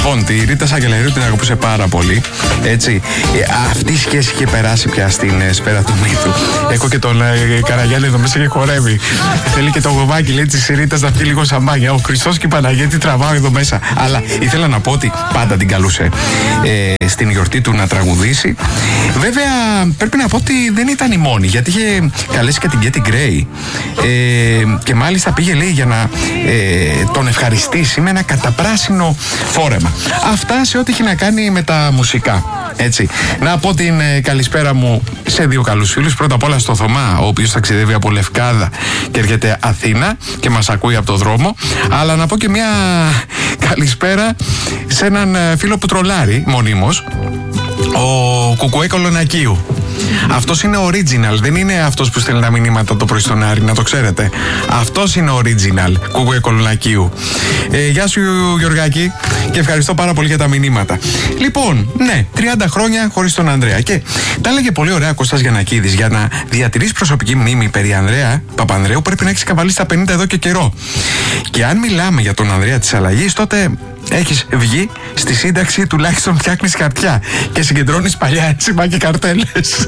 Λοιπόν, τη Ρίτα Σαγγελαρίου την αγαπούσε πάρα πολύ. Έτσι. Αυτή η σχέση είχε περάσει πια στην σφαίρα του μύθου. Έχω και τον Καραγιάννη εδώ μέσα και χορεύει. Θέλει και το γοβάκι, λέει, τη Ρίτα να πιει λίγο σαμπάνια. Ο Χριστός και η Παναγιώτη τραβάω εδώ μέσα. Αλλά ήθελα να πω ότι πάντα την καλούσε στην γιορτή του να τραγουδήσει. Βέβαια, πρέπει να πω ότι δεν ήταν η μόνη, γιατί είχε καλέσει και την Κέτι Γκρέι. Και μάλιστα πήγε, λέει, για να τον ευχαριστήσει με ένα καταπράσινο φόρεμα. Αυτά σε ό,τι έχει να κάνει με τα μουσικά. Έτσι. Να πω την καλησπέρα μου σε δύο καλούς φίλους. Πρώτα απ' όλα στο Θωμά, ο οποίος ταξιδεύει από Λευκάδα και έρχεται Αθήνα και μας ακούει από το δρόμο. Αλλά να πω και μια καλησπέρα σε έναν φίλο που τρολάρει μονίμως, ο Κουκουέ Κολονακίου. Αυτός είναι original, δεν είναι αυτός που στέλνει τα μηνύματα το πρωί στον Άρη, να το ξέρετε. Αυτός είναι original, Κουκουέ Κολονακίου. Γεια σου Γιωργάκη και ευχαριστώ πάρα πολύ για τα μηνύματα. Λοιπόν, ναι, 30 χρόνια χωρίς τον Ανδρέα. Και τα έλεγε πολύ ωραία Κώστας Γιαννακίδης. Για να διατηρείς προσωπική μνήμη περί Ανδρέα Παπανδρέου πρέπει να έχεις καβαλήσει τα 50 εδώ και καιρό. Και αν μιλάμε για τον Ανδρέα της αλλαγής, τότε έχεις βγει στη σύνταξη, τουλάχιστον φτιάχνεις χαρτιά και συγκεντρώνεις παλιά ένσημα και καρτέλες.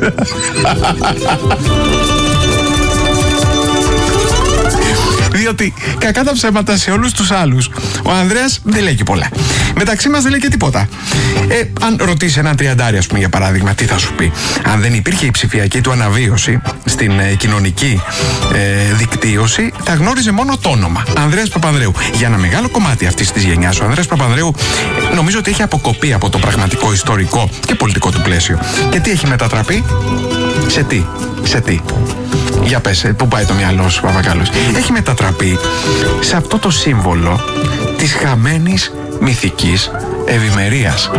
Διότι κακά τα ψέματα σε όλους τους άλλους, ο Ανδρέας δεν λέει και πολλά. Μεταξύ μας δεν λέει και τίποτα. Αν ρωτήσει έναν τριαντάρι, ας πούμε, για παράδειγμα, τι θα σου πει? Αν δεν υπήρχε η ψηφιακή του αναβίωση στην κοινωνική δικτύωση, θα γνώριζε μόνο το όνομα Ανδρέας Παπανδρέου. Για ένα μεγάλο κομμάτι αυτής της γενιάς, ο Ανδρέας Παπανδρέου νομίζω ότι έχει αποκοπεί από το πραγματικό ιστορικό και πολιτικό του πλαίσιο. Και τι έχει μετατραπεί? Σε τι? Για πες, πού πάει το μυαλό σου, Παπακάλος? Έχει μετατραπεί σε αυτό το σύμβολο της χαμένης μυθικής ευημερίας.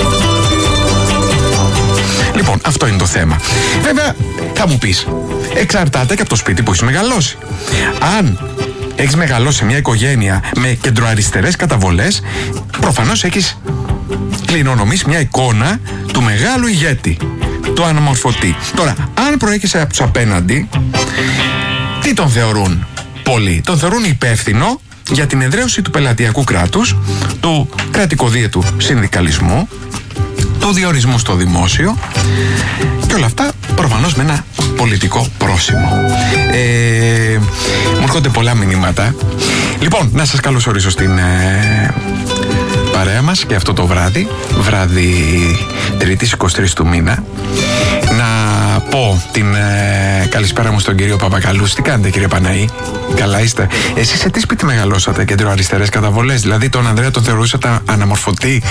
Λοιπόν, αυτό είναι το θέμα. Βέβαια, θα μου πεις, εξαρτάται και από το σπίτι που έχεις μεγαλώσει. Αν έχεις μεγαλώσει σε μια οικογένεια με κεντροαριστερές καταβολές, προφανώς έχεις κληρονομήσει μια εικόνα του μεγάλου ηγέτη, του αναμορφωτή. Τώρα, αν προέρχεσαι από τους απέναντι, τι τον θεωρούν πολλοί? Τον θεωρούν υπεύθυνο για την εδραίωση του πελατειακού κράτους, του κρατικοδίαιτου συνδικαλισμού, του διορισμού στο δημόσιο και όλα αυτά προφανώς με ένα πολιτικό πρόσημο. Μου έρχονται πολλά μηνύματα. Λοιπόν, να σας καλωσορίσω στην παρέα μας και αυτό το βράδυ Τρίτης 23 του μήνα. Να πω την καλησπέρα μου στον κύριο Παπακαλούς. Τι κάνετε, κύριε Παναή? Καλά είστε? Εσείς σε τι σπίτι μεγαλώσατε? Κεντροαριστερές καταβολές? Δηλαδή τον Ανδρέα τον θεωρούσατε αναμορφωτή?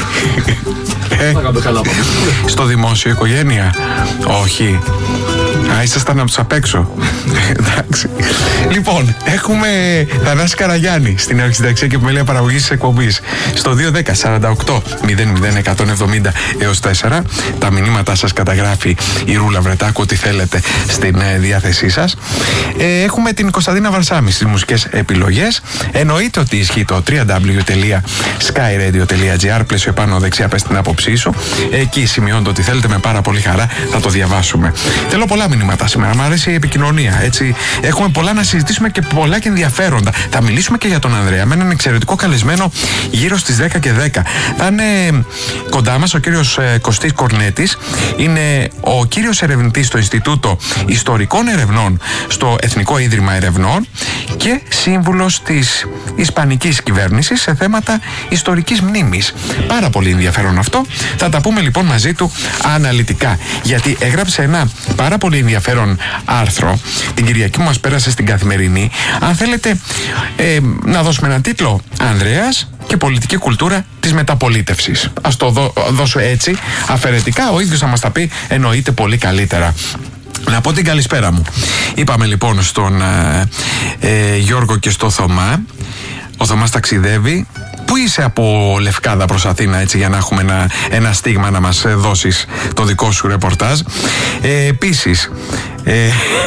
Στο δημόσιο οικογένεια? Όχι. Ήσασταν από τους απ' έξω. Εντάξει. Λοιπόν, έχουμε Θανάση Καραγιάννη στην αρχισυνταξία και επιμέλεια παραγωγής της εκπομπής στο 210 48 00 170 έως 4. Τα μηνύματά σας καταγράφει η Ρούλα Βρετάκου, ό,τι θέλετε στην διάθεσή σας. Έχουμε την Κωνσταντίνα Βαρσάμη στις μουσικές επιλογές. Εννοείται ότι ισχύει το www.skyradio.gr, πλαίσιο επάνω δεξιά, πες την άποψή σου. Εκεί σημειώνετε ό,τι θέλετε, με πάρα πολύ χαρά θα το διαβάσουμε. Θέλω πολλά μηνύματα σήμερα. Μ' αρέσει η επικοινωνία. Έτσι. Έχουμε πολλά να συζητήσουμε και πολλά και ενδιαφέροντα. Θα μιλήσουμε και για τον Ανδρέα με έναν εξαιρετικό καλεσμένο γύρω στις 10 και 10. Θα είναι κοντά μας ο κύριος Κωστής Κορνέτης. Είναι ο κύριος ερευνητής στο Ινστιτούτο Ιστορικών Ερευνών στο Εθνικό Ίδρυμα Ερευνών και σύμβουλος της Ισπανικής κυβέρνησης σε θέματα ιστορικής μνήμης. Πάρα πολύ ενδιαφέρον αυτό. Θα τα πούμε λοιπόν μαζί του αναλυτικά, γιατί έγραψε ένα πάρα πολύ ενδιαφέρον άρθρο την Κυριακή που μας πέρασε στην Καθημερινή. Αν θέλετε να δώσουμε ένα τίτλο, Ανδρέας και πολιτική κουλτούρα της μεταπολίτευσης. Ας το δώσω έτσι αφαιρετικά, ο ίδιος θα μας τα πει εννοείται πολύ καλύτερα. Να πω την καλησπέρα μου. Είπαμε λοιπόν στον Γιώργο και στο Θωμά. Ο Θωμάς ταξιδεύει. Πού είσαι από Λευκάδα προς Αθήνα, έτσι, για να έχουμε ένα στίγμα να μας δώσεις το δικό σου ρεπορτάζ? Επίσης,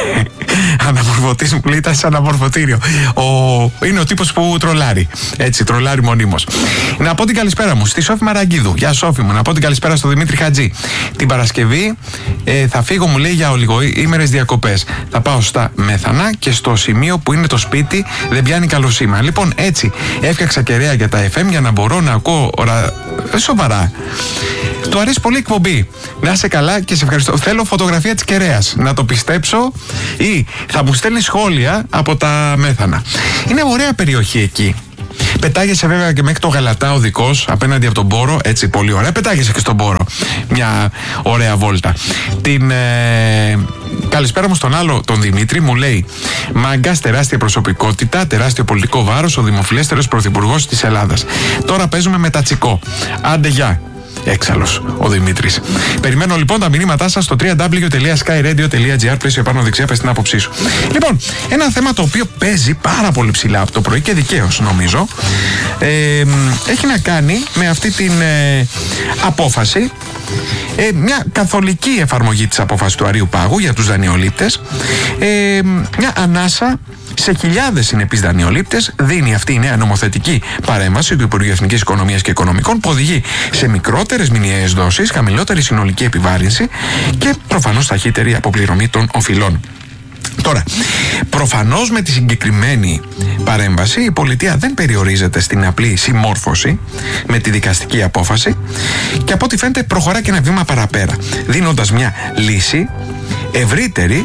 Αναμορφωτής μου λέει, ήταν σε αναμορφωτήριο. Είναι ο τύπος που τρολάρει. Έτσι, τρολάρει μονίμως. Να πω την καλησπέρα μου στη Σόφη Μαραγκίδου. Γεια Σόφη μου. Να πω την καλησπέρα στο Δημήτρη Χατζή. Την Παρασκευή θα φύγω, μου λέει, για ολιγοήμερες διακοπές. Θα πάω στα Μέθανα και στο σημείο που είναι το σπίτι δεν πιάνει καλό σήμα. Λοιπόν, έτσι έφτιαξα κεραία για τα FM για να μπορώ να ακούω σοβαρά. Του αρέσει πολύ η εκπομπή. Να είσαι καλά και σε ευχαριστώ. Θέλω φωτογραφία της κεραίας. Να το πιστέψω ή θα μου στέλνει σχόλια από τα Μέθανα. Είναι ωραία περιοχή εκεί. Πετάγεσαι βέβαια και μέχρι το Γαλατά ο δικός απέναντι από τον Πόρο. Έτσι, πολύ ωραία. Πετάγεσαι και στον Πόρο. Μια ωραία βόλτα. Καλησπέρα μου στον άλλο, τον Δημήτρη. Μου λέει: μαγκάς, τεράστια προσωπικότητα, τεράστιο πολιτικό βάρος, ο δημοφιλέστερος πρωθυπουργός της Ελλάδας. Τώρα παίζουμε με τα τσικό. Άντε, γεια. Έξαλλος ο Δημήτρης. Περιμένω λοιπόν τα μηνύματά σας στο www.skyradio.gr. Πλαίσιο επάνω δεξιά, πες την άποψή σου. Λοιπόν, ένα θέμα το οποίο παίζει πάρα πολύ ψηλά από το πρωί και δικαίως νομίζω, έχει να κάνει με αυτή την απόφαση, μια καθολική εφαρμογή της απόφασης του Αρείου Πάγου για τους δανειολήπτες, μια ανάσα σε χιλιάδες συνεπείς δανειολήπτες δίνει αυτή η νέα νομοθετική παρέμβαση του Υπουργείου Εθνικής Οικονομίας και Οικονομικών, που οδηγεί σε μικρότερες μηνιαίες δόσεις, χαμηλότερη συνολική επιβάρυνση και προφανώς ταχύτερη αποπληρωμή των οφειλών. Τώρα, προφανώς με τη συγκεκριμένη παρέμβαση η πολιτεία δεν περιορίζεται στην απλή συμμόρφωση με τη δικαστική απόφαση και από ό,τι φαίνεται προχωρά και ένα βήμα παραπέρα, δίνοντας μια λύση ευρύτερη,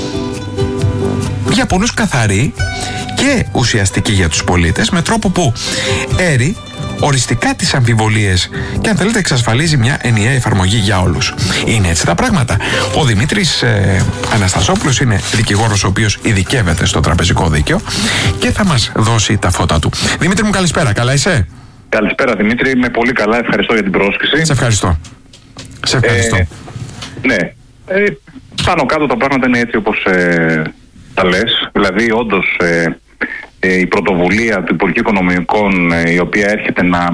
για πολλούς καθαρή και ουσιαστική για τους πολίτες, με τρόπο που έρει οριστικά τις αμφιβολίες και αν θέλετε εξασφαλίζει μια ενιαία εφαρμογή για όλους. Είναι έτσι τα πράγματα. Ο Δημήτρης Αναστασόπουλος είναι δικηγόρος ο οποίος ειδικεύεται στο τραπεζικό δίκαιο και θα μας δώσει τα φώτα του. Δημήτρη μου, καλησπέρα. Καλά είσαι? Καλησπέρα Δημήτρη, είμαι πολύ καλά, ευχαριστώ για την πρόσκληση. Σε ευχαριστώ. Ναι, πάνω κάτω τα πράγματα είναι έτσι όπως τα λες. Δηλαδή όντως η πρωτοβουλία του Υπουργείου Οικονομικών, η οποία έρχεται να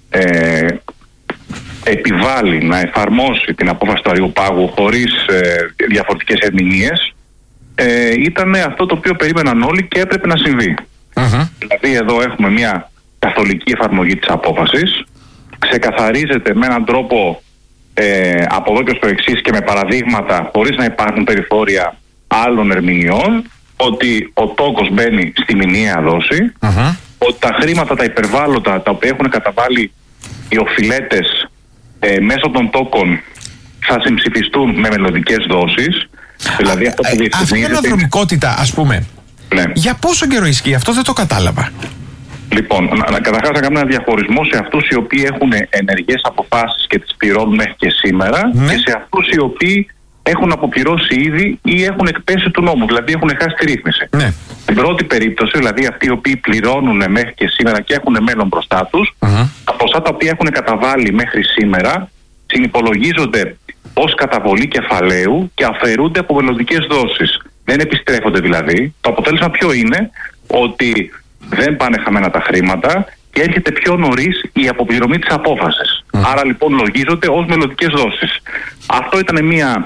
επιβάλλει, να εφαρμόσει την απόφαση του Αρείου Πάγου χωρίς διαφορετικές ερμηνείες, ήταν αυτό το οποίο περίμεναν όλοι και έπρεπε να συμβεί. Δηλαδή εδώ έχουμε μια καθολική εφαρμογή της απόφασης, ξεκαθαρίζεται με έναν τρόπο από εδώ και στο εξής και με παραδείγματα, χωρίς να υπάρχουν περιθώρια άλλων ερμηνεών, ότι ο τόκος μπαίνει στη μηνιαία δόση, ότι τα χρήματα, τα υπερβάλλοντα, τα οποία έχουν καταβάλει οι οφειλέτες μέσω των τόκων, θα συμψηφιστούν με μελλοντικές δόσεις. Δηλαδή αυτό που αυτή η αναδρομικότητα, ας πούμε, ναι. Για πόσο καιρό ισχύει αυτό? Δεν το κατάλαβα. Λοιπόν, καταρχάς να κάνουμε ένα διαχωρισμό σε αυτούς οι οποίοι έχουν ενεργές αποφάσεις και τις πληρώνουν μέχρι και σήμερα, ναι, και σε αυτούς οι οποίοι έχουν αποπληρώσει ήδη ή έχουν εκπέσει του νόμου, δηλαδή έχουν χάσει τη ρύθμιση. Ναι. Στην πρώτη περίπτωση, δηλαδή αυτοί οι οποίοι πληρώνουν μέχρι και σήμερα και έχουν μέλλον μπροστά τους, τα ποσά τα οποία έχουν καταβάλει μέχρι σήμερα συνυπολογίζονται ως καταβολή κεφαλαίου και αφαιρούνται από μελλοντικές δόσεις. Δεν επιστρέφονται δηλαδή. Το αποτέλεσμα ποιο είναι? Ότι δεν πάνε χαμένα τα χρήματα και έρχεται πιο νωρίς η αποπληρωμή της απόφασης. Άρα λοιπόν λογίζονται ως μελλοντικές δόσεις. Αυτό ήταν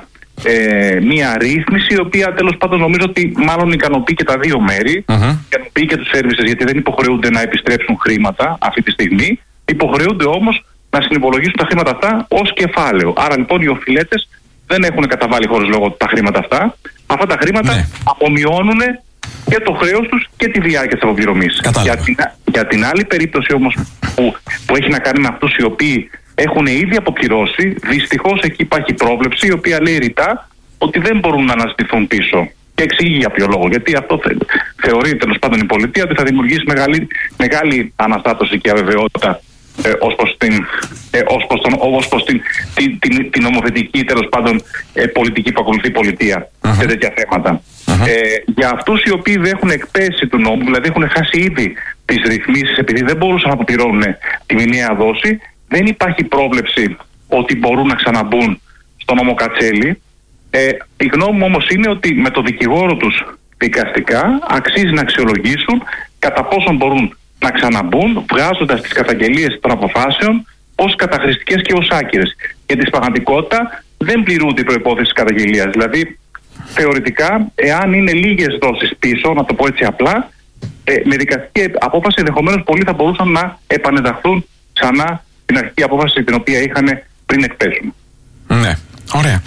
μια ρύθμιση η οποία τέλος πάντων νομίζω ότι μάλλον ικανοποιεί και τα δύο μέρη, ικανοποιεί και τους services, γιατί δεν υποχρεούνται να επιστρέψουν χρήματα αυτή τη στιγμή, υποχρεούνται όμως να συνυπολογίσουν τα χρήματα αυτά ως κεφάλαιο. Άρα λοιπόν οι οφειλέτες δεν έχουν καταβάλει χωρίς λόγο τα χρήματα αυτά. Αυτά τα χρήματα απομειώνουν και το χρέος τους και τη διάρκεια της αποπληρωμής. Για την άλλη περίπτωση όμως που έχει να κάνει με αυτούς οι οποίοι έχουν ήδη αποπληρώσει, δυστυχώς εκεί υπάρχει πρόβλεψη η οποία λέει ρητά ότι δεν μπορούν να αναζητηθούν πίσω. Και εξηγεί για ποιο λόγο. Γιατί αυτό θεωρεί τέλος πάντων η πολιτεία ότι θα δημιουργήσει μεγάλη αναστάτωση και αβεβαιότητα ως προς την νομοθετική τέλος πάντων πολιτική που ακολουθεί η πολιτεία σε τέτοια θέματα. Για αυτούς οι οποίοι δεν έχουν εκπέσει του νόμου, δηλαδή έχουν χάσει ήδη τις ρυθμίσεις επειδή δεν μπορούσαν να αποπληρώνουν τη μηνιαία δόση, δεν υπάρχει πρόβλεψη ότι μπορούν να ξαναμπούν στο νόμο Κατσέλη. Η γνώμη μου όμως είναι ότι με το δικηγόρο τους δικαστικά αξίζει να αξιολογήσουν κατά πόσον μπορούν να ξαναμπούν, βγάζοντας τις καταγγελίες των αποφάσεων ως καταχρηστικές και ως άκυρες. Γιατί στην πραγματικότητα δεν πληρούνται οι προϋπόθεσεις της καταγγελίας. Δηλαδή θεωρητικά, εάν είναι λίγες δόσεις πίσω, να το πω έτσι απλά, με δικαστική απόφαση ενδεχομένως πολλοί θα μπορούσαν να επανενταχθούν ξανά στην αρχική απόφαση την οποία είχαν πριν εκπέσουν. Ναι, ωραία.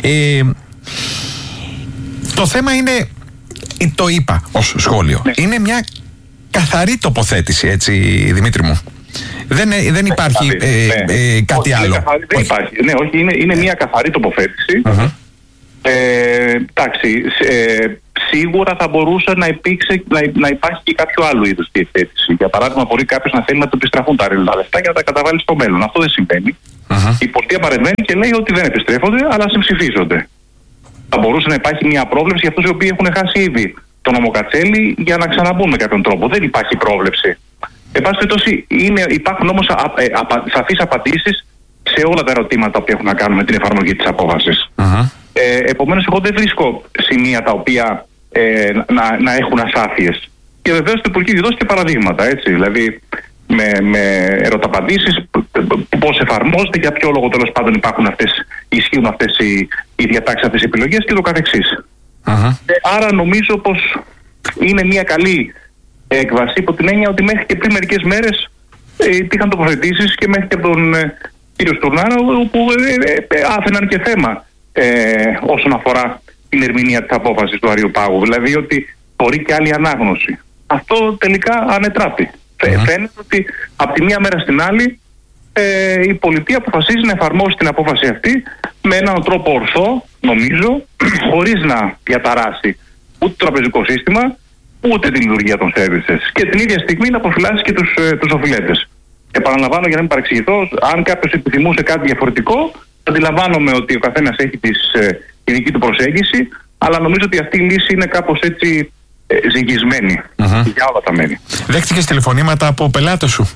Το θέμα είναι, το είπα ως σχόλιο, είναι μια καθαρή τοποθέτηση, έτσι, Δημήτρη μου. Δεν υπάρχει κάτι άλλο. Δεν υπάρχει. Ναι, όχι, είναι μια καθαρή τοποθέτηση. Εντάξει, σίγουρα θα μπορούσε να υπάρχει και κάποιο άλλο είδους διευθέτηση. Για παράδειγμα, μπορεί κάποιος να θέλει να του επιστραφούν τα λεφτά και να τα καταβάλει στο μέλλον. Αυτό δεν συμβαίνει. Η πολιτεία παρεμβαίνει και λέει ότι δεν επιστρέφονται, αλλά συμψηφίζονται. Θα μπορούσε να υπάρχει μια πρόβλεψη για αυτούς οι οποίοι έχουν χάσει ήδη το νομοκατσέλι για να ξαναμπούν με κάποιον τρόπο. Δεν υπάρχει πρόβλεψη. Εν πάση περιπτώσει, υπάρχουν όμως σαφείς απαντήσεις σε όλα τα ερωτήματα που έχουν να κάνουν με την εφαρμογή της απόφασης. Επομένως, εγώ δεν βρίσκω σημεία τα οποία να έχουν ασάφειες. Και βεβαίως το Υπουργείο δώσει και παραδείγματα, έτσι. Δηλαδή, με ερωταπαντήσεις, πώς εφαρμόζεται, για ποιο λόγο τέλος πάντων ισχύουν αυτές οι διατάξεις, αυτές οι επιλογές και το καθεξής. Άρα νομίζω πως είναι μια καλή έκβαση υπό την έννοια ότι μέχρι και πριν μερικές μέρες υπήρχαν τοποθετήσεις και μέχρι και τον κύριο Στουρνάρα που άφηναν και θέμα όσον αφορά την ερμηνεία της απόφασης του Αριοπάγου. Δηλαδή ότι μπορεί και άλλη ανάγνωση. Αυτό τελικά ανετράπη. Φαίνεται ότι από τη μία μέρα στην άλλη η πολιτεία αποφασίζει να εφαρμόσει την απόφαση αυτή με έναν τρόπο ορθό, νομίζω, χωρίς να διαταράσει ούτε το τραπεζικό σύστημα, ούτε τη λειτουργία των services. Και την ίδια στιγμή να αποφυλάσει και τους οφειλέτες. Επαναλαμβάνω για να μην παρεξηγηθώ, αν κάποιος επιθυμούσε κάτι διαφορετικό, αντιλαμβάνομαι ότι ο καθένας έχει τη δική του προσέγγιση, αλλά νομίζω ότι αυτή η λύση είναι κάπως έτσι ζυγισμένη για όλα τα μέρη. Δέχτηκες τηλεφωνήματα από πελάτες σου?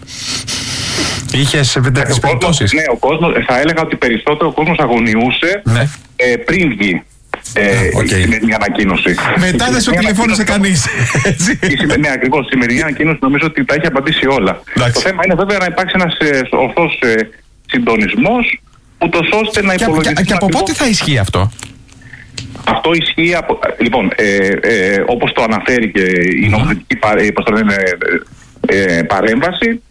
Είχες τέτοιες περιπτώσεις? Ναι, ο κόσμος, θα έλεγα ότι περισσότερο ο κόσμος αγωνιούσε πριν βγει η σημερινή ανακοίνωση. Μετά δεν σου τηλεφώνησε κανείς. Ναι, ακριβώς. Η σημερινή ανακοίνωση νομίζω ότι τα έχει απαντήσει όλα. Το θέμα είναι βέβαια να υπάρξει ένας ορθός συντονισμός, ούτως ώστε να υπολογιστεί. Και από πότε θα ισχύει αυτό? Αυτό ισχύει λοιπόν, όπως το αναφέρει και η νομοθετική παρέμβαση,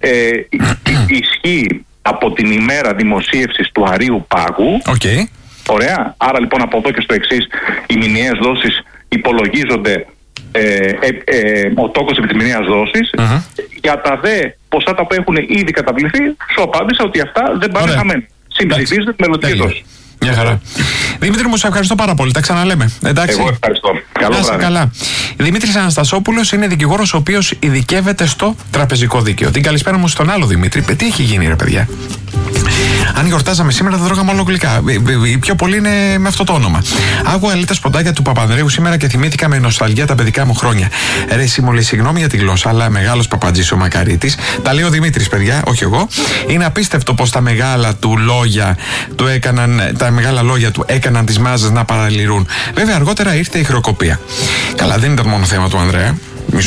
ισχύει από την ημέρα δημοσίευσης του Αρείου Πάγου. Ωραία. Άρα λοιπόν από εδώ και στο εξής, οι μηνιαίες δόσεις υπολογίζονται ο τόκος επί της μηνιαίας δόσης. Για τα δε ποσά τα που έχουν ήδη καταβληθεί, σου απάντησα ότι αυτά δεν πάνε χαμένα. Συμψηφίζονται τη μελλοντική δόση. Μια χαρά. Δημήτρη μου, σε ευχαριστώ πάρα πολύ. Τα ξαναλέμε. Εντάξει. Εγώ ευχαριστώ. Καλό βράδυ. Καλά. Δημήτρης Αναστασόπουλος είναι δικηγόρος ο οποίος ειδικεύεται στο τραπεζικό δίκαιο. Την καλησπέρα μου στον άλλο Δημήτρη. Τι έχει γίνει, ρε παιδιά? Αν γιορτάζαμε σήμερα θα τρώγαμε όλο γλυκά. Οι πιο πολλοί είναι με αυτό το όνομα. Άκουγα λίγα σποντάκια του Παπανδρέου σήμερα και θυμήθηκα με νοσταλγία τα παιδικά μου χρόνια. Ρε Σίμωλη, συγγνώμη για τη γλώσσα, αλλά μεγάλος παπατζής ο Μακαρίτης. Τα λέει ο Δημήτρης, παιδιά, όχι εγώ. Είναι απίστευτο πως τα μεγάλα λόγια του έκαναν τις μάζες να παραλυρούν. Βέβαια, αργότερα ήρθε η χρεοκοπία. Καλά, δεν ήταν μόνο θέμα του Ανδρέα.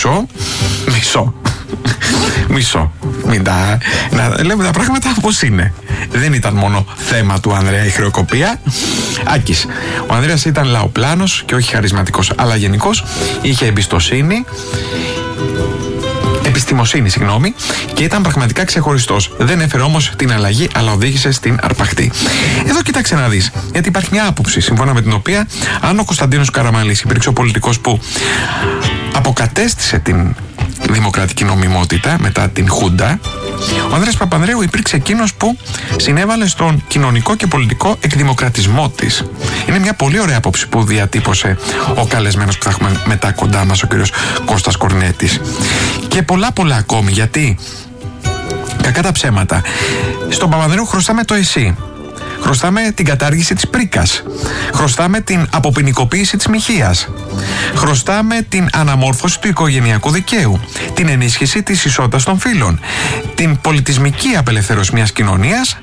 Μισό. Να λέμε τα πράγματα όπως είναι. Δεν ήταν μόνο θέμα του Ανδρέα η χρεοκοπία. Άκης. Ο Ανδρέας ήταν λαοπλάνος και όχι χαρισματικός, αλλά γενικός. Είχε εμπιστοσύνη. Επιστημοσύνη, και ήταν πραγματικά ξεχωριστός. Δεν έφερε όμως την αλλαγή, αλλά οδήγησε στην αρπαχτή. Εδώ κοίταξε να δεις. Γιατί υπάρχει μια άποψη, σύμφωνα με την οποία, αν ο Κωνσταντίνος Καραμανλής υπήρξε ο πολιτικός που αποκατέστησε την δημοκρατική νομιμότητα μετά την Χούντα, ο Ανδρέας Παπανδρέου υπήρξε εκείνος που συνέβαλε στον κοινωνικό και πολιτικό εκδημοκρατισμό της. Είναι μια πολύ ωραία άποψη που διατύπωσε ο καλεσμένος που θα έχουμε μετά κοντά μας, ο κύριος Κώστας Κορνέτης. Και πολλά ακόμη, γιατί κακά τα ψέματα, στον Παπανδρέου χρωστάμε το εσύ. Χρωστάμε την κατάργηση της πρίκας. Χρωστάμε την αποποινικοποίηση της μοιχείας. Χρωστάμε την αναμόρφωση του οικογενειακού δικαίου. Την ενίσχυση της ισότητας των φύλων. Την πολιτισμική απελευθέρωση μιας κοινωνίας,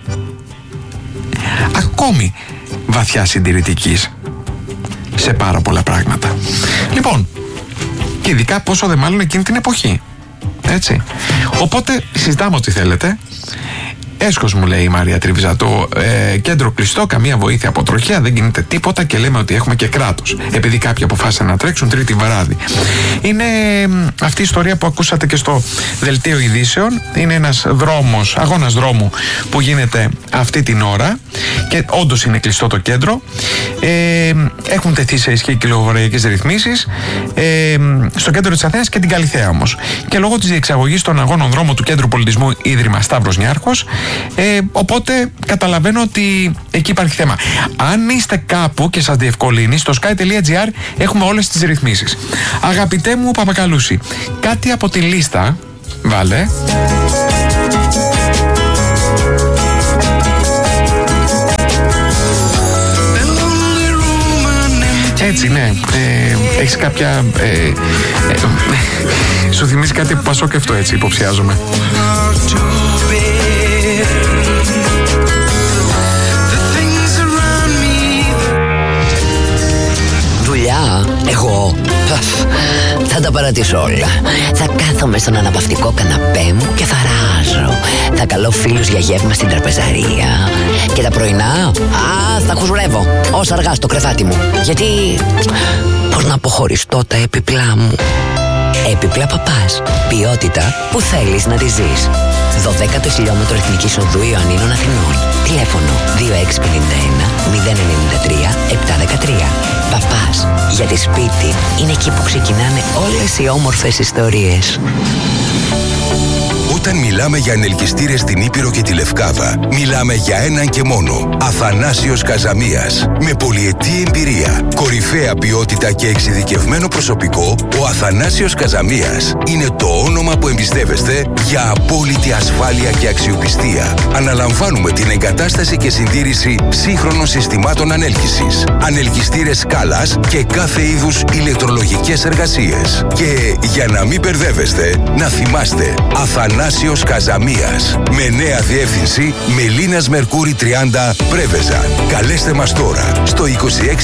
ακόμη βαθιά συντηρητικής σε πάρα πολλά πράγματα. Λοιπόν, και ειδικά πόσο δε μάλλον εκείνη την εποχή. Έτσι. Οπότε συζητάμε ό,τι θέλετε. Έσχος, μου λέει η Μαρία Τρίβιζα. Το κέντρο κλειστό, καμία βοήθεια από τροχέα, δεν κινείται τίποτα και λέμε ότι έχουμε και κράτος. Επειδή κάποιοι αποφάσισαν να τρέξουν Τρίτη βράδυ. Είναι αυτή η ιστορία που ακούσατε και στο δελτίο ειδήσεων. Είναι ένας δρόμος, αγώνας δρόμου που γίνεται αυτή την ώρα και όντως είναι κλειστό το κέντρο. Έχουν τεθεί σε ισχύ κυκλοφοριακές ρυθμίσεις στο κέντρο της Αθήνας και την Καλιθέα όμως. Και λόγω της διεξαγωγής των αγώνων δρόμου του Κέντρου Πολιτισμού Ίδρυμα Σταύρος Νιάρχος, οπότε καταλαβαίνω ότι εκεί υπάρχει θέμα. Αν είστε κάπου και σας διευκολύνει, στο sky.gr έχουμε όλες τις ρυθμίσεις. Αγαπητέ μου Παπακαλούση, κάτι από τη λίστα βάλε. Έτσι, ναι. Έχεις κάποια... σου θυμίζει κάτι που Πασόκ αυτό, έτσι, υποψιάζομαι. Δουλειά, εγώ θα τα παρατήσω όλα. Θα κάθομαι στον αναπαυτικό καναπέ μου και θα ράζω. Θα καλώ φίλους για γεύμα στην τραπεζαρία. Και τα πρωινά, θα χουζουρεύω όσα αργά στο κρεβάτι μου. Γιατί, πώς να αποχωριστώ τα έπιπλά μου. Έπιπλα Παπάς. Ποιότητα που θέλεις να τη ζεις. 12ο χιλιόμετρο Εθνικής Οδού Ιωαννίνων Αθηνών. Τηλέφωνο 2651 093 713. Παπάς. Γιατί σπίτι είναι εκεί που ξεκινάνε όλες οι όμορφες ιστορίες. Όταν μιλάμε για ανελκυστήρες στην Ήπειρο και τη Λευκάδα, μιλάμε για έναν και μόνο. Αθανάσιος Καζαμίας. Με πολυετή εμπειρία, κορυφαία ποιότητα και εξειδικευμένο προσωπικό, ο Αθανάσιος Καζαμίας είναι το όνομα που εμπιστεύεστε για απόλυτη ασφάλεια και αξιοπιστία. Αναλαμβάνουμε την εγκατάσταση και συντήρηση σύγχρονων συστημάτων ανέλκυσης, ανελκυστήρες σκάλας και κάθε είδους ηλεκτρολογικές εργασίες. Και για να μην μπερδεύεστε, να θυμάστε, Αθανάσιος Καζαμίας. Με νέα διεύθυνση Μελίνας Μερκούρη 30 Πρέβεζα. Καλέστε μας τώρα στο 2682 30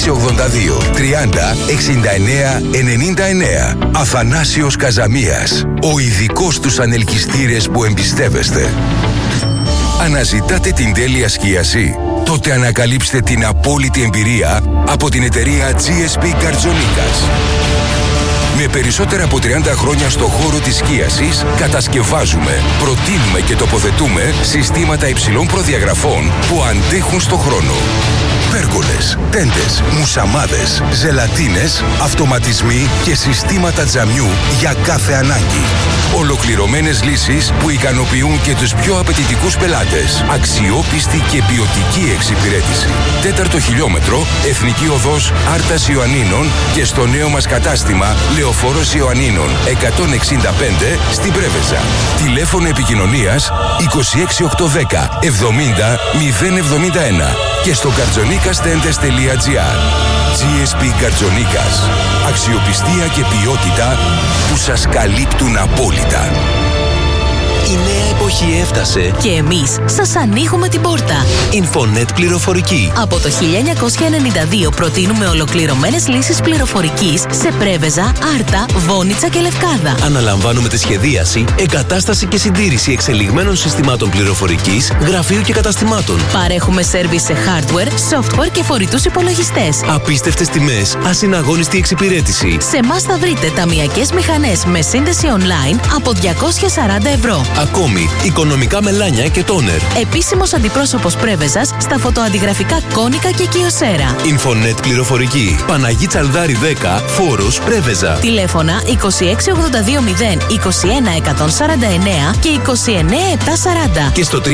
69 99. Αθανάσιος Καζαμίας. Ο ειδικός τους ανελκυστήρες που εμπιστεύεστε. Αναζητάτε την τέλεια σκίαση? Τότε ανακαλύψτε την απόλυτη εμπειρία από την εταιρεία GSP Καρτζονίκας. Με περισσότερα από 30 χρόνια στο χώρο της σκίασης, κατασκευάζουμε, προτείνουμε και τοποθετούμε συστήματα υψηλών προδιαγραφών που αντέχουν στο χρόνο. Πέργολες, τέντες, μουσαμάδες, ζελατίνες, αυτοματισμοί και συστήματα τζαμιού για κάθε ανάγκη. Ολοκληρωμένες λύσεις που ικανοποιούν και τους πιο απαιτητικούς πελάτες. Αξιόπιστη και ποιοτική εξυπηρέτηση. 4ο χιλιόμετρο, Εθνική Οδός Άρτας Ιωαννίνων και στο νέο μας κατάστημα Λεωφόρος Ιωαννίνων 165 στην Πρέβεζα. Τηλέφωνο επικοινωνίας 26810 70 071 και στο kartzonikastentes.gr. GSP Καρτζονίκας. Αξιοπιστία και ποιότητα που σας καλύπτουν απόλυτα. Η νέα εποχή έφτασε και εμείς σας ανοίγουμε την πόρτα. Infonet Πληροφορική. Από το 1992 προτείνουμε ολοκληρωμένες λύσεις πληροφορικής σε Πρέβεζα, Άρτα, Βόνιτσα και Λευκάδα. Αναλαμβάνουμε τη σχεδίαση, εγκατάσταση και συντήρηση εξελιγμένων συστημάτων πληροφορικής, γραφείου και καταστημάτων. Παρέχουμε σέρβις σε hardware, software και φορητούς υπολογιστές. Απίστευτες τιμές, ασυναγώνιστη εξυπηρέτηση. Σε εμάς θα βρείτε ταμειακές μηχανές με σύνδεση online από 240 ευρώ. Ακόμη, οικονομικά μελάνια και τόνερ. Επίσημος αντιπρόσωπος Πρέβεζας στα φωτοαντιγραφικά Κόνικα και Κιοσέρα. Infonet Πληροφορική. Παναγή Τσαλδάρη 10, Φόρος, Πρέβεζα. Τηλέφωνα 26820 21 149 και 29 740. Και στο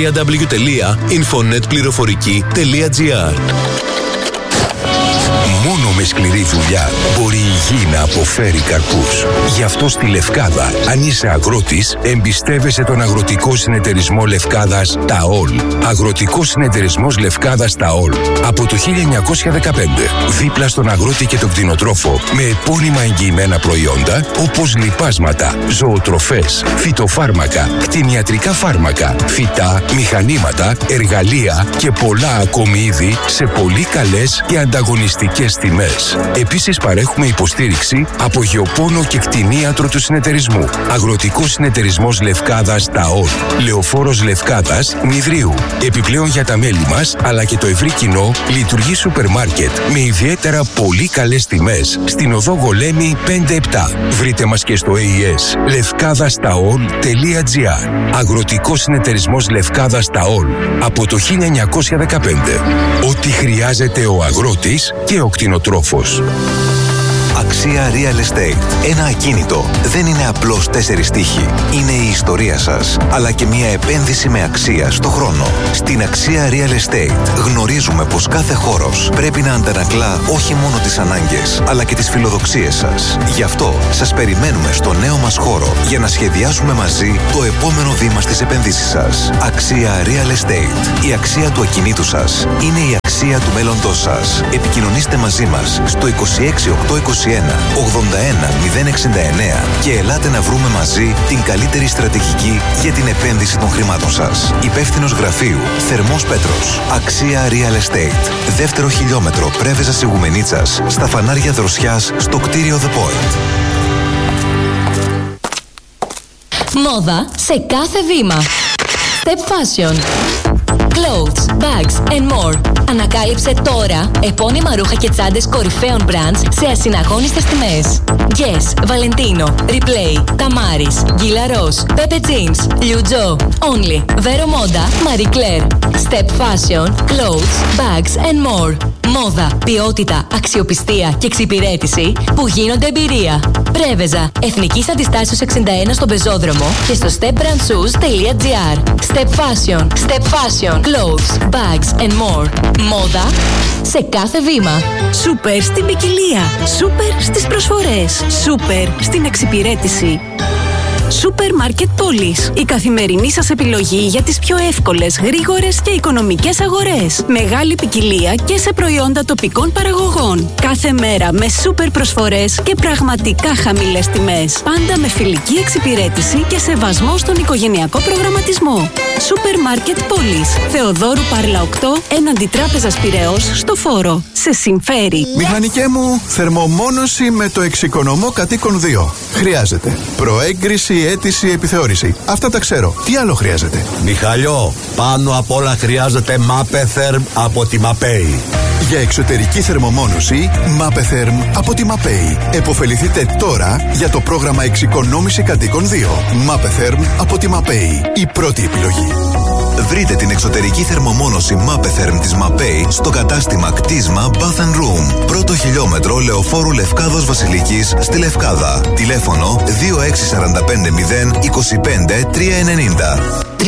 www.infonetpleηροφορική.gr. Μόνο με σκληρή δουλειά μπορεί η γη να αποφέρει καρπούς. Γι' αυτό στη Λευκάδα, αν είσαι αγρότης, εμπιστεύεσαι τον Αγροτικό Συνεταιρισμό Λευκάδας ΤΑΟΛ. Αγροτικός Συνεταιρισμός Λευκάδας ΤΑΟΛ. Από το 1915, δίπλα στον αγρότη και τον κτηνοτρόφο, με επώνυμα εγγυημένα προϊόντα, όπως λιπάσματα, ζωοτροφές, φυτοφάρμακα, κτηνιατρικά φάρμακα, φυτά, μηχανήματα, εργαλεία και πολλά ακόμη είδη σε πολύ καλές και ανταγωνιστικές τιμές. τιμές. Επίσης παρέχουμε υποστήριξη από γεωπόνο και κτηνίατρο του συνεταιρισμού. Αγροτικός συνεταιρισμός Λευκάδας ΤΑΟΛ. Λεωφόρος Λευκάδας Νηδρίου. Επιπλέον για τα μέλη μας αλλά και το ευρύ κοινό λειτουργεί σούπερ μάρκετ με ιδιαίτερα πολύ καλές τιμές στην οδό Γολέμη 5-7. Βρείτε μας και στο AES levkadastaol.gr. Αγροτικός συνεταιρισμός Λευκάδας ΤΑΟΛ από το 1915. Ό,τι χρειάζεται ο αγρότης και ο κτηνοτρόφος. Αξία Real Estate. Ένα ακίνητο δεν είναι απλώς 4 τοίχοι. Είναι η ιστορία σας, αλλά και μια επένδυση με αξία στο χρόνο. Στην Αξία Real Estate γνωρίζουμε πως κάθε χώρος πρέπει να αντανακλά όχι μόνο τις ανάγκες, αλλά και τις φιλοδοξίες σας. Γι' αυτό σας περιμένουμε στο νέο μας χώρο για να σχεδιάσουμε μαζί το επόμενο βήμα στις επενδύσεις σας. Αξία Real Estate. Η αξία του ακινήτου σας είναι η αξία του μέλλοντός σας. Επικοινωνήστε μαζί μας στο 26821 81 069 και ελάτε να βρούμε μαζί την καλύτερη στρατηγική για την επένδυση των χρημάτων σας. Υπεύθυνος γραφείου Θερμός Πέτρος. Αξία Real Estate. Δεύτερο χιλιόμετρο Πρέβεζας Ιγουμενίτσας, στα φανάρια Δροσιάς, στο κτίριο The Point. Μόδα σε κάθε βήμα. Step Fashion. Clothes, bags and more. Ανακάλυψε τώρα επώνυμα ρούχα και τσάντες κορυφαίων brands σε ασυναγώνιστες τιμές. Guess, Valentino, Replay, Tamaris, Gilaros, Pepe Jeans, Liu Jo, Only, Vero Moda, Marie Claire. Step Fashion, Clothes, Bags and more. Μόδα, ποιότητα, αξιοπιστία και εξυπηρέτηση που γίνονται εμπειρία. Πρέβεζα, Εθνικής Αντιστάσεως 61 στον Πεζόδρομο και στο stepbrandshoes.gr. Step Fashion, Step Fashion, Clothes, Bags and more. Μόδα σε κάθε βήμα. Σούπερ στην ποικιλία. Σούπερ στις προσφορές. Σούπερ στην εξυπηρέτηση. Σούπερ Μάρκετ Πόλης. Η καθημερινή σας επιλογή για τις πιο εύκολες, γρήγορες και οικονομικές αγορές. Μεγάλη ποικιλία και σε προϊόντα τοπικών παραγωγών. Κάθε μέρα με σούπερ προσφορές και πραγματικά χαμηλές τιμές. Πάντα με φιλική εξυπηρέτηση και σεβασμό στον οικογενειακό προγραμματισμό. Σούπερ Μάρκετ Πόλης. Θεοδόρου Πάρλα 8, έναντι Τράπεζας Πειραιώς, στο Φόρο. Σε συμφέρει. Μηχανικέ μου, θερμομόνωση με το εξοικονομώ κατοίκον 2. Χρειάζεται προέγκριση, αίτηση, επιθεώρηση. Αυτά τα ξέρω. Τι άλλο χρειάζεται? Μιχαλιό, πάνω απ' όλα χρειάζεται Mapetherm από τη Mapei. Για εξωτερική θερμομόνωση, Mapetherm από τη Mapei. Εποφεληθείτε τώρα για το πρόγραμμα εξοικονόμηση κατοίκων 2. Mapetherm από τη Mapei. Η πρώτη επιλογή. Βρείτε την εξωτερική θερμομόνωση Mapetherm της Mapei στο κατάστημα κτίσμα Bath and Room. Πρώτο χιλιόμετρο Λεωφόρου Λευκάδος Βασιλικής στη Λευκάδα. Τηλέφωνο 26450 25 390.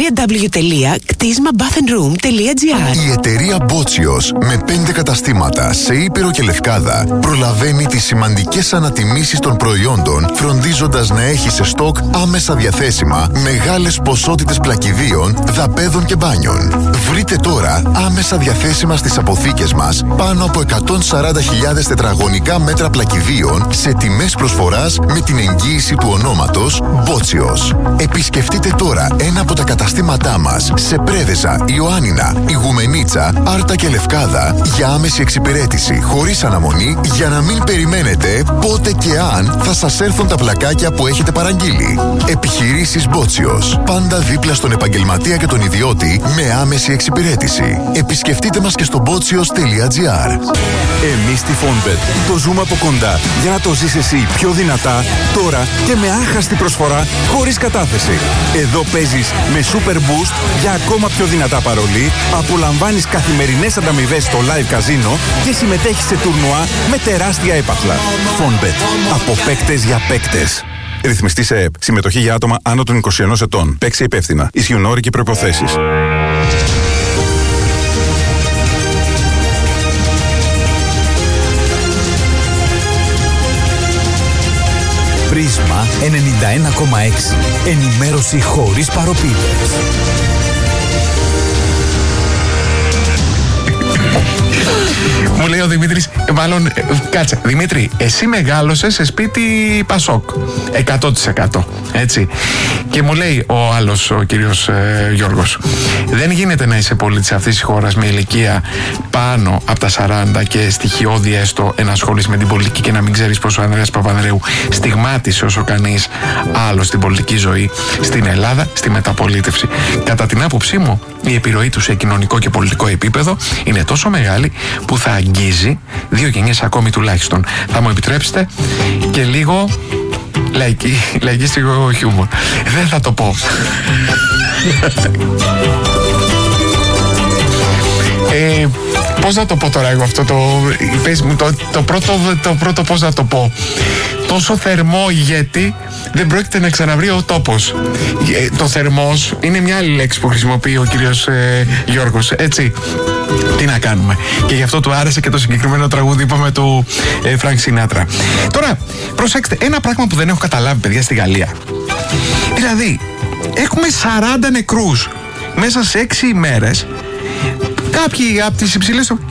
www.ktismabathandroom.gr. Η εταιρεία Μπότσιος με 5 καταστήματα σε Ήπειρο και Λευκάδα προλαβαίνει τις σημαντικές ανατιμήσεις των προϊόντων, φροντίζοντας να έχει σε στόκ άμεσα διαθέσιμα μεγάλες ποσότητες πλακιδίων, δαπέδων και μπάνιων. Βρείτε τώρα άμεσα διαθέσιμα στις αποθήκες μας πάνω από 140.000 τετραγωνικά μέτρα πλακιδίων σε τιμές προσφοράς με την εγγύηση του ονόματος Μπότσιος. Επισκεφτείτε τώρα ένα από τα καταστήματά μας σε Πρέβεζα, Ιωάννινα, Ιγουμενίτσα, Άρτα και Λευκάδα για άμεση εξυπηρέτηση χωρίς αναμονή, για να μην περιμένετε πότε και αν θα σας έρθουν τα πλακάκια που έχετε παραγγείλει. Επιχειρήσεις Μπότσιος. Πάντα δίπλα στον επαγγελματία και τον ιδιώτη με άμεση εξυπηρέτηση. Επισκεφτείτε μας και στο botsios.gr. Εμείς στη Fonbet το ζούμε από κοντά για να το ζεις εσύ πιο δυνατά, τώρα και με άχαστη προσφορά χωρίς κατάθεση. Εδώ παίζεις με Super Boost για ακόμα πιο δυνατά παρολί, απολαμβάνεις καθημερινές ανταμοιβές στο live καζίνο και συμμετέχεις σε τουρνουά με τεράστια έπαθλα. Fonbet. Από παίκτες για παίκτες. Ρυθμιστή σε ΕΕΠ. Συμμετοχή για άτομα άνω των 21 ετών. Παίξει υπεύθυνα. Ισχύουν όροι και προϋποθέσεις. Πρίσμα 91,6. Ενημέρωση χωρίς παροπίδες. Μου λέει ο Δημήτρης, μάλλον, κάτσε, Δημήτρη, εσύ μεγάλωσες σε σπίτι Πασόκ, 100%, έτσι. Και μου λέει ο άλλος, ο κύριος Γιώργος, δεν γίνεται να είσαι πολίτης αυτής της χώρας με ηλικία πάνω από τα 40 και στοιχειώδη έστω να ασχολείσαι με την πολιτική και να μην ξέρεις πως ο Ανδρέας Παπανδρέου στιγμάτισε όσο κανείς άλλο στην πολιτική ζωή στην Ελλάδα, στη μεταπολίτευση. Κατά την άποψή μου, η επιρροή του σε κοινωνικό και πολιτικό επίπεδο είναι τόσο μεγάλη που θα αγγίζει 2 γενιές ακόμη τουλάχιστον. Θα μου επιτρέψετε και λίγο λαϊκίστικο χιούμορ. Δεν θα το πω. Πώς να το πω τώρα εγώ αυτό το πρώτο πώς να το πω. Τόσο θερμό ηγέτη δεν πρόκειται να ξαναβρει ο τόπος. Το θερμός είναι μια άλλη λέξη που χρησιμοποιεί ο κύριος Γιώργος, έτσι. Τι να κάνουμε. Και γι' αυτό του άρεσε και το συγκεκριμένο τραγούδι, είπαμε, του Φρανκ Σινάτρα. Τώρα, προσέξτε, ένα πράγμα που δεν έχω καταλάβει, παιδιά, στη Γαλλία. Δηλαδή, έχουμε 40 νεκρούς μέσα σε 6 ημέρες. Κάποιοι από τις υψηλές